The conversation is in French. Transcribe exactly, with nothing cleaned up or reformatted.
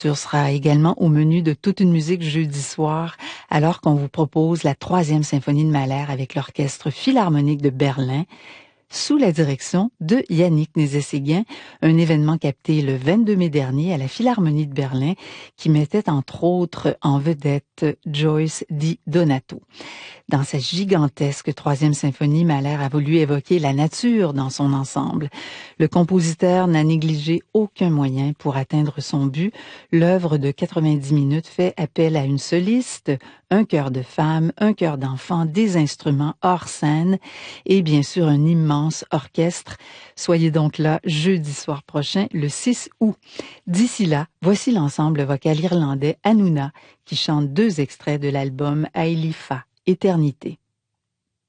sera également au menu de Toute une musique jeudi soir, alors qu'on vous propose la troisième symphonie de Mahler avec l'Orchestre philharmonique de Berlin, sous la direction de Yannick Nézet-Séguin, un événement capté le vingt-deux mai dernier à la Philharmonie de Berlin qui mettait entre autres en vedette Joyce Di Donato. Dans sa gigantesque troisième symphonie, Mahler a voulu évoquer la nature dans son ensemble. Le compositeur n'a négligé aucun moyen pour atteindre son but. L'œuvre de quatre-vingt-dix minutes fait appel à une soliste, un chœur de femmes, un chœur d'enfants, des instruments hors scène et bien sûr un immense orchestre. Soyez donc là jeudi soir prochain, le six août. D'ici là, voici l'ensemble vocal irlandais Hanouna qui chante deux extraits de l'album Ailifa, Éternité.